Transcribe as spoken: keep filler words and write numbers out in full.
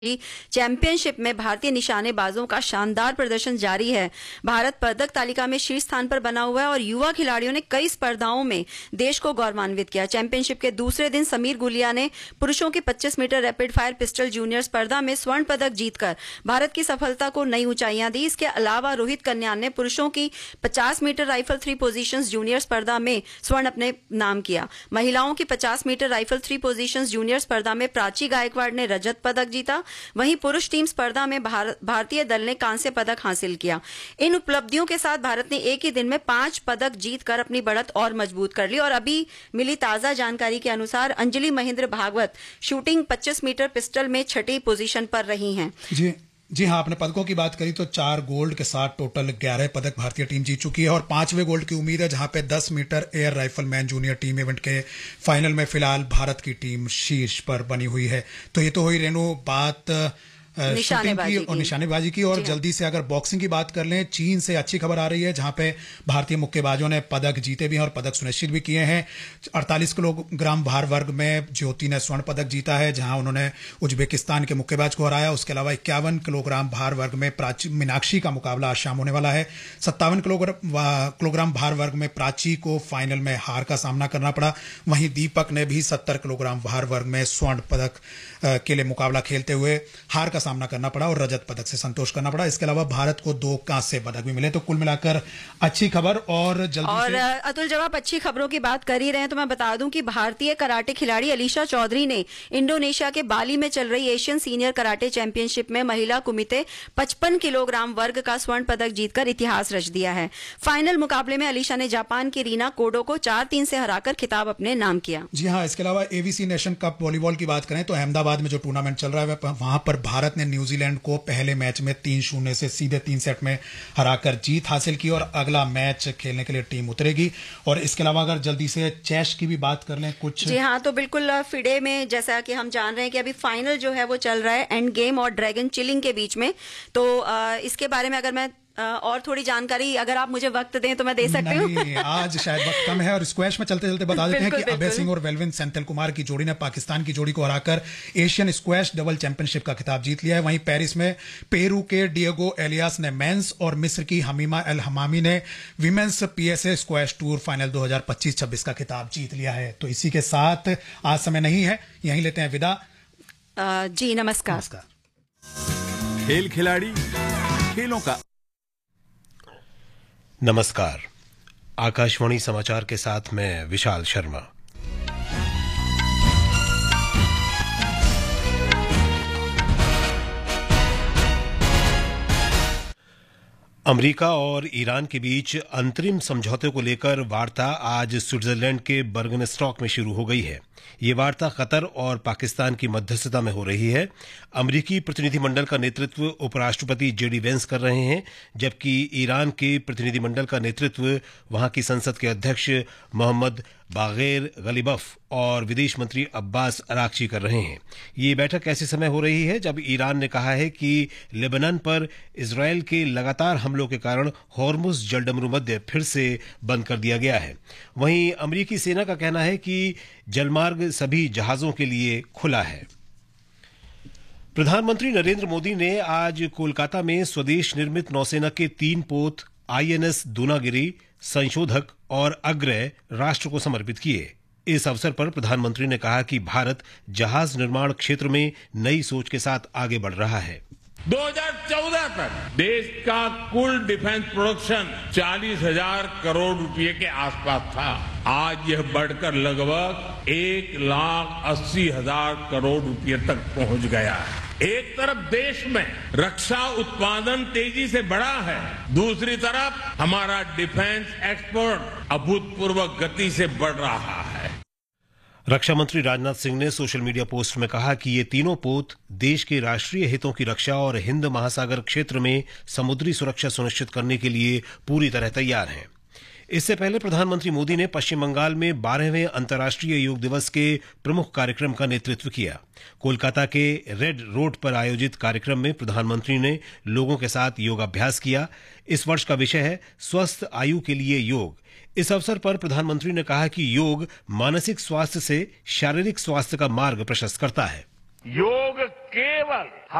Championship में भारतीय निशानेबाजों का शानदार प्रदर्शन जारी है। भारत पदक तालिका में शीर्ष स्थान पर बना हुआ है और युवा खिलाड़ियों ने कई स्पर्धाओं में देश को गौरवान्वित किया। चैंपियनशिप के दूसरे दिन समीर गुलिया ने पुरुषों की पच्चीस metre rapid fire pistol junior स्पर्धा में स्वर्ण पदक जीतकर भारत की सफलता को नई ऊंचाइयां दी। इसके अलावा रोहित कन्यान ने पुरुषों की पचास metre rifle three positions junior स्पर्धा में स्वर्ण अपने नाम किया। महिलाओं की पचास metre rifle three positions junior स्पर्धा में प्राची गायकवाड़ ने रजत पदक जीता। वहीं पुरुष टीम स्पर्धा में भार, भारतीय दल ने कांस्य पदक हासिल किया। इन उपलब्धियों के साथ भारत ने एक ही दिन में पांच पदक जीतकर अपनी बढ़त और मजबूत कर ली। और अभी मिली ताजा जानकारी के अनुसार अंजलि महेंद्र भागवत शूटिंग पच्चीस मीटर पिस्टल में छठी पोजीशन पर रही हैं। जी जी हाँ, आपने पदकों की बात करी तो चार गोल्ड के साथ टोटल ग्यारह पदक भारतीय टीम जीत चुकी है और पांचवें गोल्ड की उम्मीद है, जहां पे दस metre air rifle man junior team event के फाइनल में फिलहाल भारत की टीम शीर्ष पर बनी हुई है। तो ये तो हुई रेनू बात शूटिंग की और निशानेबाजी की। और जल्दी से अगर बॉक्सिंग की बात कर लें, चीन से अच्छी खबर आ रही है, जहां पे भारतीय मुक्केबाजों ने पदक जीते भी हैं और पदक सुनिश्चित भी किए हैं। अड़तालीस किलोग्राम भार वर्ग में ज्योति ने स्वर्ण पदक जीता है, जहां उन्होंने उज्बेकिस्तान के मुक्केबाज को हराया। उसके अलावा इक्यावन किलोग्राम भार वर्ग में प्राची मीनाक्षी का मुकाबला आज शाम होने वाला है। सत्तावन किलोग्राम भार वर्ग में प्राची को फाइनल में हार का सामना करना पड़ा। वहीं दीपक ने भी सत्तर किलोग्राम भार वर्ग में स्वर्ण पदक के लिए मुकाबला खेलते हुए हार का सामना करना पड़ा और रजत पदक से संतोष करना पड़ा। इसके अलावा भारत को दो कांस्य पदक भी मिले। तो कुल मिलाकर अच्छी खबर। और जल्दी और से अतुल, जब आप अच्छी खबरों की बात कर ही रहे हैं तो मैं बता दूं कि भारतीय कराटे खिलाड़ी अलीशा चौधरी ने इंडोनेशिया के बाली में चल रही एशियन सीनियर कराटे चैंपियनशिप में महिला कुमिते पचपन किलोग्राम वर्ग का स्वर्ण पदक जीतकर इतिहास रच दिया है। फाइनल मुकाबले में अलीशा ने जापान की रीना कोडो को चार तीन से हराकर खिताब अपने नाम किया। जी हाँ, इसके अलावा एवीसी नेशन कप वॉलीबॉल की बात करें तो अहमदाबाद में जो टूर्नामेंट चल रहा है वहां पर भारत ने न्यूजीलैंड को पहले मैच में तीन शून्य से सीधे तीन सेट में हराकर जीत हासिल की और अगला मैच खेलने के लिए टीम उतरेगी। और इसके अलावा अगर जल्दी से चेस की भी बात कर लें कुछ। जी हाँ, तो बिल्कुल फिडे में जैसा कि हम जान रहे हैं कि अभी फाइनल जो है वो चल रहा है एंड गेम और ड्रैगन चिलिंग के बीच में। तो इसके बारे में अगर मैं और थोड़ी जानकारी, अगर आप मुझे वक्त दें तो मैं दे सकती हूँ। आज शायद वक्त कम है। और स्क्वैश में चलते चलते बता देते हैं कि अभय सिंह और वेलविन सेंथिल कुमार की जोड़ी ने पाकिस्तान की जोड़ी को हराकर एशियन स्क्वैश डबल चैंपियनशिप का खिताब जीत लिया है। वहीं पेरिस में पेरू के डिएगो एलियास ने मेंस और मिस्र की हमीमा एल हमामी ने women's PSA squash tour final दो हजार पच्चीस छब्बीस का खिताब जीत लिया है। तो इसी के साथ आज समय नहीं है, यहीं लेते हैं विदा। जी नमस्कार। नमस्कार। खेल खिलाड़ी खेलों का नमस्कार। आकाशवाणी समाचार के साथ मैं विशाल शर्मा। अमेरिका और ईरान के बीच अंतरिम समझौते को लेकर वार्ता आज स्विट्जरलैंड के बर्गनस्टॉक में शुरू हो गई है। ये वार्ता कतर और पाकिस्तान की मध्यस्थता में हो रही है। अमेरिकी प्रतिनिधिमंडल का नेतृत्व उपराष्ट्रपति जेडी वेंस कर रहे हैं, जबकि ईरान के प्रतिनिधिमंडल का नेतृत्व वहां की संसद के अध्यक्ष मोहम्मद बागेर गलीबफ और विदेश मंत्री अब्बास अराक्ची कर रहे हैं। ये बैठक ऐसे समय हो रही है जब ईरान ने कहा है कि लेबनान पर इजरायल के लगातार हमलों के कारण हॉर्मुज जलडमरू मध्य फिर से बंद कर दिया गया है। वहीं अमेरिकी सेना का कहना है कि जलमार्ग सभी जहाजों के लिए खुला है। प्रधानमंत्री नरेंद्र मोदी ने आज कोलकाता में स्वदेश निर्मित नौसेना के तीन पोत आईएनएस दूनागिरी संशोधक और अग्रय राष्ट्र को समर्पित किए। इस अवसर पर प्रधानमंत्री ने कहा कि भारत जहाज निर्माण क्षेत्र में नई सोच के साथ आगे बढ़ रहा है। दो हज़ार चौदह तक देश का कुल डिफेंस प्रोडक्शन चालीस हजार करोड़ रुपए के आसपास था। आज यह बढ़कर लगभग एक लाख अस्सी हजार करोड़ रुपए तक पहुंच गया है। एक तरफ देश में रक्षा उत्पादन तेजी से बढ़ा है, दूसरी तरफ हमारा डिफेंस एक्सपोर्ट अभूतपूर्व गति से बढ़ रहा है। रक्षा मंत्री राजनाथ सिंह ने सोशल मीडिया पोस्ट में कहा कि ये तीनों पोत देश के राष्ट्रीय हितों की रक्षा और हिंद महासागर क्षेत्र में समुद्री सुरक्षा सुनिश्चित करने के लिए पूरी तरह तैयार हैं। इससे पहले प्रधानमंत्री मोदी ने पश्चिम बंगाल में बारहवें अंतर्राष्ट्रीय योग दिवस के प्रमुख कार्यक्रम का नेतृत्व किया। कोलकाता के रेड रोड पर आयोजित कार्यक्रम में प्रधानमंत्री ने लोगों के साथ योगाभ्यास किया। इस वर्ष का विषय है स्वस्थ आयु के लिए योग। इस अवसर पर प्रधानमंत्री ने कहा कि योग मानसिक स्वास्थ्य से शारीरिक स्वास्थ्य का मार्ग प्रशस्त करता है। योग केवल